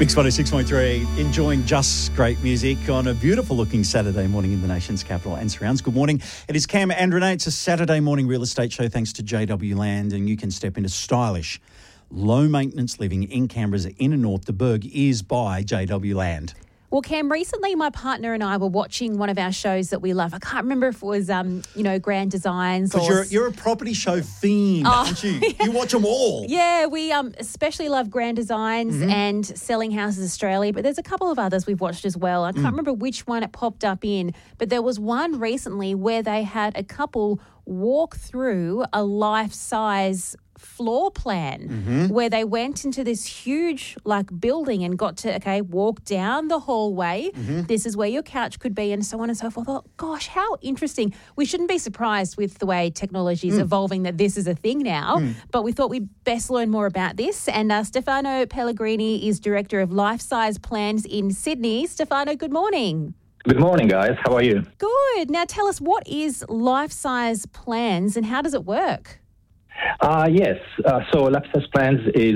Mix 106.3, enjoying just great music on a beautiful looking Saturday morning in the nation's capital and surrounds. Good morning. It is Cam and Renee. It's a Saturday morning real estate show thanks to JW Land, and you can step into stylish, low maintenance living in Canberra's inner north. The Berg is by JW Land. Well, Cam, recently my partner and I were watching one of our shows that we love. I can't remember if it was, Grand Designs. Because you're a property show fiend, aren't you? You watch them all. Yeah, we especially love Grand Designs and Selling Houses Australia, but there's a couple of others we've watched as well. I can't remember which one it popped up in, but there was one recently where they had a couple walk through a life-size floor plan where they went into this huge building and got to walk down the hallway. This is where your couch could be, and so on and so forth. I thought, gosh, how interesting. We shouldn't be surprised with the way technology is evolving that this is a thing now, but we thought we'd best learn more about this. And Stefano Pellegrini is Director of Life Size Plans in Sydney. Stefano, good morning. Good morning, guys. How are you? Good. Now tell us, what is Life Size Plans and how does it work? Yes. So Life Size Plans is,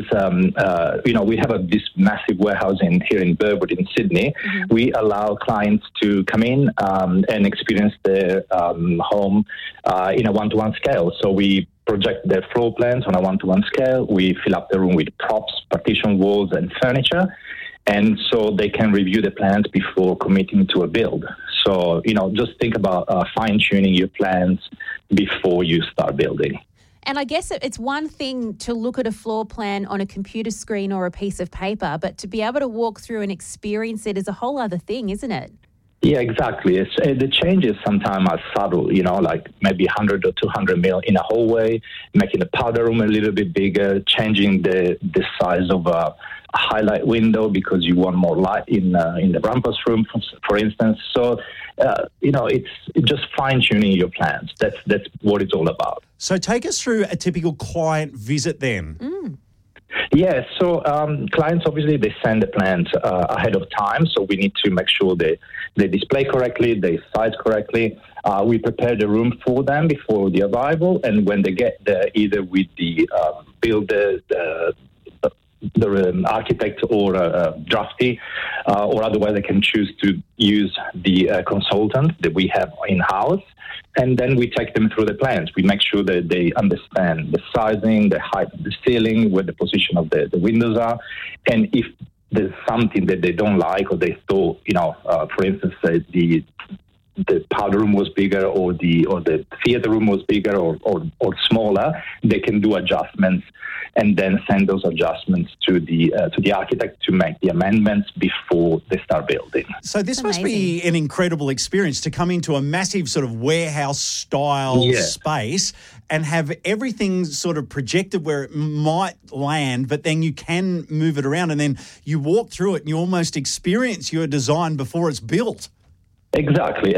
we have this massive warehouse here in Burwood in Sydney. We allow clients to come in and experience their home in a one-to-one scale. So we project their floor plans on a one-to-one scale. We fill up the room with props, partition walls, and furniture. And so they can review the plans before committing to a build. So, just think about fine-tuning your plans before you start building. And I guess it's one thing to look at a floor plan on a computer screen or a piece of paper, but to be able to walk through and experience it is a whole other thing, isn't it? Yeah, exactly. The changes sometimes are subtle, like maybe 100 or 200 mil in a hallway, making the powder room a little bit bigger, changing the size of a highlight window because you want more light in the rumpus room, for instance. So, it's just fine-tuning your plans. That's what it's all about. So take us through a typical client visit then. Yeah, so clients, obviously, they send the plans ahead of time, so we need to make sure they display correctly, they size correctly. We prepare the room for them before the arrival, and when they get there, either with the builder, the architect or a draftee, or otherwise they can choose to use the consultant that we have in-house, and then we take them through the plans. We make sure that they understand the sizing, the height of the ceiling, where the position of the windows are, and if there's something that they don't like or they thought, for instance, the powder room was bigger or the theater room was bigger or smaller, they can do adjustments and then send those adjustments to the architect to make the amendments before they start building. So this must be an incredible experience to come into a massive sort of warehouse-style space and have everything sort of projected where it might land, but then you can move it around and then you walk through it and you almost experience your design before it's built. Exactly.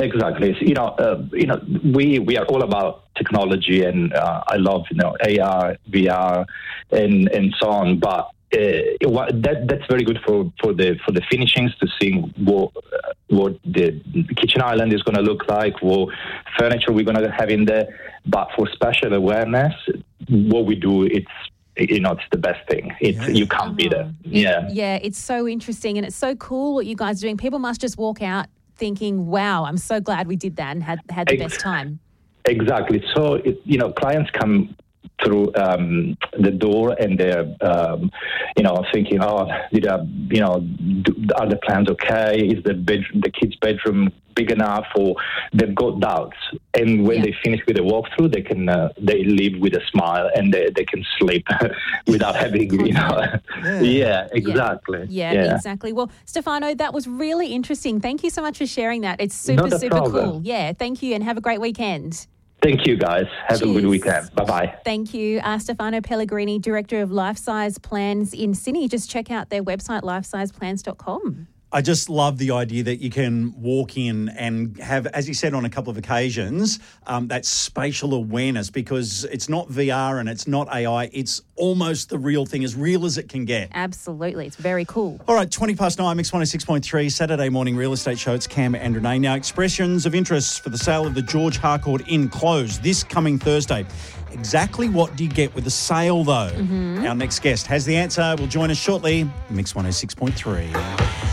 We are all about technology, and I love AR, VR, and so on. But that's very good for the finishings to see what the kitchen island is going to look like, what furniture we're going to have in there. But for spatial awareness, what we do, it's the best thing. You can't beat it. Yeah, it's so interesting and it's so cool what you guys are doing. People must just walk out thinking, wow, I'm so glad we did that and had the best time. Exactly. So, clients come through the door and they're, thinking, are the plans okay? Is the kids' bedroom big enough? Or they've got doubts. And when they finish with the walkthrough, they leave with a smile and they can sleep without having, Yeah, exactly. Yeah, exactly. Well, Stefano, that was really interesting. Thank you so much for sharing that. It's super cool. Yeah, thank you and have a great weekend. Thank you, guys. Have a good weekend. Bye-bye. Thank you. Stefano Pellegrini, Director of Life Size Plans in Sydney. Just check out their website, lifesizeplans.com. I just love the idea that you can walk in and have, as you said on a couple of occasions, that spatial awareness, because it's not VR and it's not AI. It's almost the real thing, as real as it can get. Absolutely. It's very cool. All right, 9:20, Mix 106.3, Saturday morning real estate show. It's Cam and Renee. Now, expressions of interest for the sale of the George Harcourt Inn close this coming Thursday. Exactly what do you get with the sale, though? Our next guest has the answer. Will join us shortly. Mix 106.3.